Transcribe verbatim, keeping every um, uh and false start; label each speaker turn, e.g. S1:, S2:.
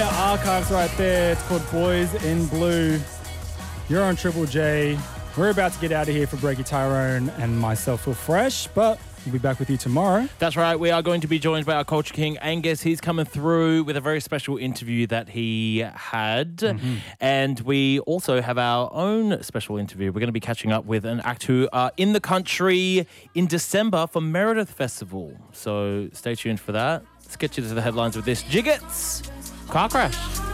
S1: Archives right there. It's called Boys in Blue. You're on Triple J. We're about to get out of here for Breaky Tyrone and myself, Phil Fresh, but we'll be back with you tomorrow.
S2: That's right. We are going to be joined by our Culture King, Angus. He's coming through with a very special interview that he had. Mm-hmm. And we also have our own special interview. We're going to be catching up with an act who are in the country in December for Meredith Festival. So stay tuned for that. Let's get you to the headlines with this. Jiggets, car crash.